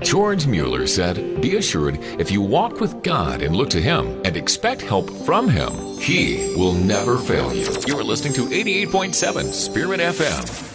George Mueller said, "Be assured, if you walk with God and look to Him and expect help from Him, He will never fail you." You are listening to 88.7 Spirit FM.